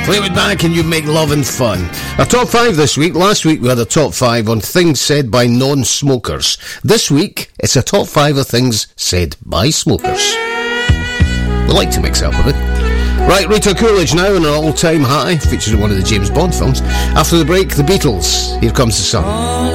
Fleetwood Mac and You Make Lovin' Fun. Our top 5 this week. Last week we had a top 5 on things said by non-smokers. This week it's a top 5 of things said by smokers. We like to mix it up a bit. Right, Rita Coolidge now in an all-time high, featured in one of the James Bond films. After the break, the Beatles. Here comes the sun.